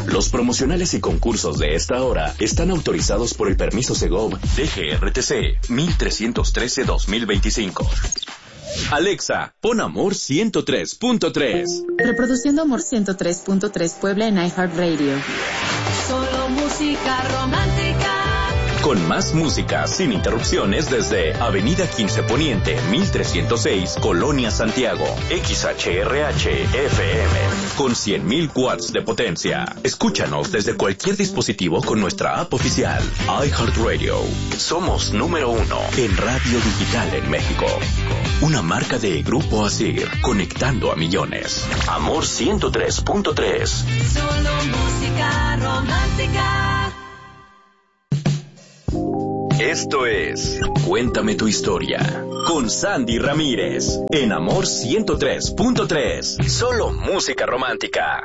Los promocionales y concursos de esta hora están autorizados por el permiso Segov DGRTC 1313-2025. Alexa, pon Amor 103.3. Reproduciendo Amor 103.3 Puebla en iHeartRadio. Solo música romántica. Con más música sin interrupciones desde Avenida 15 Poniente, 1306, Colonia Santiago. XHRH FM con 100.000 watts de potencia. Escúchanos desde cualquier dispositivo con nuestra app oficial iHeartRadio. Somos número 1 en radio digital en México. Una marca de Grupo Asir, conectando a millones. Amor 103.3. Solo música romántica. Esto es Cuéntame tu historia con Sandy Ramírez en Amor 103.3. Solo música romántica.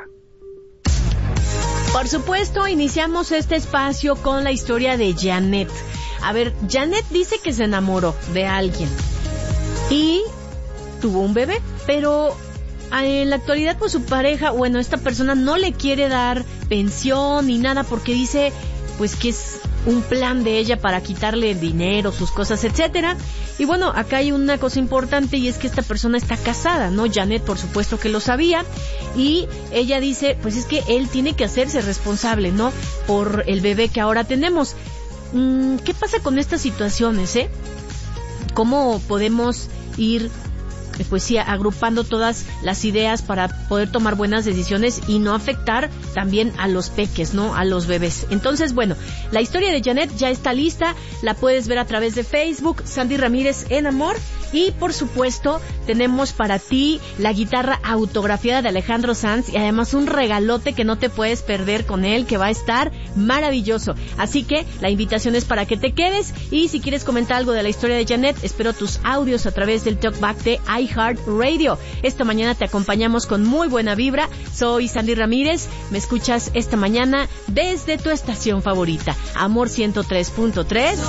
Por supuesto, iniciamos este espacio con la historia de Janet. A ver, Janet dice que se enamoró de alguien y tuvo un bebé, pero en la actualidad pues su pareja, bueno, esta persona no le quiere dar pensión ni nada porque dice pues que es un plan de ella para quitarle el dinero, sus cosas, etcétera. Y bueno, acá hay una cosa importante y es que esta persona está casada, ¿no? Janet, por supuesto que lo sabía, y ella dice, pues es que él tiene que hacerse responsable, ¿no? Por el bebé que ahora tenemos. ¿Qué pasa con estas situaciones, ¿Cómo podemos ir pues sí, agrupando todas las ideas para poder tomar buenas decisiones y no afectar también a los peques, ¿no? A los bebés. Entonces, bueno, la historia de Janet ya está lista, la puedes ver a través de Facebook, Sandy Ramírez en Amor, y por supuesto tenemos para ti la guitarra autografiada de Alejandro Sanz y además un regalote que no te puedes perder con él, que va a estar maravilloso. Así que la invitación es para que te quedes, y si quieres comentar algo de la historia de Janet, espero tus audios a través del Talkback de iHeartRadio. Esta mañana te acompañamos con muy buena vibra. Soy Sandy Ramírez, me escuchas esta mañana desde tu estación favorita, Amor 103.3.